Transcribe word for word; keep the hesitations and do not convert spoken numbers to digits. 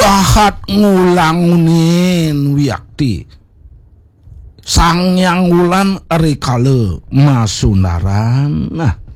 dahat ngulangunin wiakti Sang Hyang Wulan rikala masunaran. Nah